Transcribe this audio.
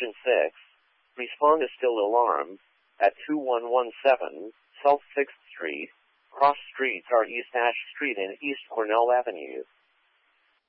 Engine 6. Respond is still alarm. At 2117 South 6th Street. Cross streets are East Ash Street and East Cornell Avenue.